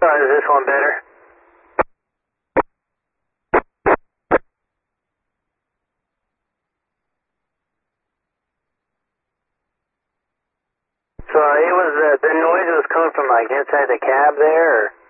Is this one better? So it was, the noise was coming from like inside the cab there, or?